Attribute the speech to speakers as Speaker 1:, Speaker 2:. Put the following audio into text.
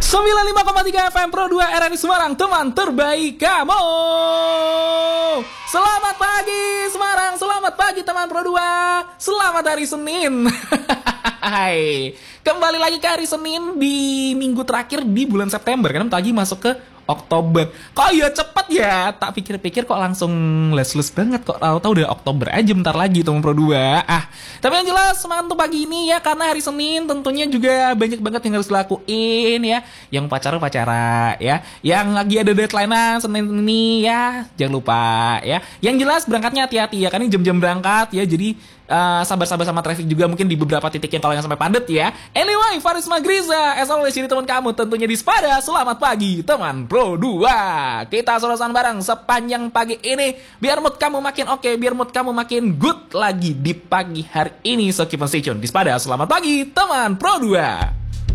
Speaker 1: 95,3 FM Pro 2 RRI Semarang, teman terbaik kamu. Selamat pagi Semarang, selamat pagi teman Pro 2. Selamat hari Senin. Hai. Kembali lagi ke hari Senin di minggu terakhir di bulan September. Karena lagi masuk ke Oktober. Kok ya cepet ya? Tak pikir-pikir kok langsung les-les banget. Kok tahu udah Oktober aja bentar lagi teman Pro 2. Tapi yang jelas semangat untuk pagi ini ya, karena hari Senin tentunya juga banyak banget yang harus dilakuin ya. Yang pacaran ya. Yang lagi ada deadline Senin ini ya, jangan lupa ya. Yang jelas berangkatnya hati-hati ya, karena ini jam-jam berangkat ya. Jadi sabar-sabar sama traffic juga mungkin di beberapa titik yang kalau yang sampai padat ya. Anyway, Faris Magriza, as always jadi teman kamu tentunya di Spada. Selamat pagi teman Pro 2. Kita sorosan bareng sepanjang pagi ini biar mood kamu makin oke, biar mood kamu makin good lagi di pagi hari ini. So keep on stay tune di Spada. Selamat pagi teman Pro 2.